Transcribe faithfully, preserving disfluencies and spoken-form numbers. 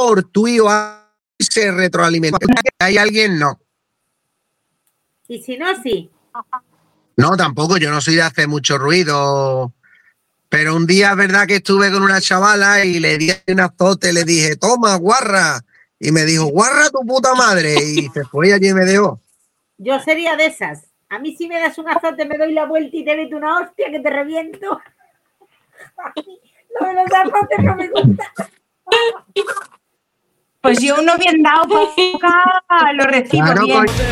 fortuito se retroalimenta. Hay alguien, no. Y si no, sí. No, tampoco, yo no soy de hacer mucho ruido. Pero un día es verdad que estuve con una chavala y le di un azote, le dije, toma, guarra. Y me dijo, guarra tu puta madre. Y se fue allí y me dejó. Yo sería de esas. A mí si me das un azote me doy la vuelta y te meto una hostia que te reviento. Lo de los azotes no me gusta. Pues yo uno bien dado, poca, lo recibo Claro, bien. coño.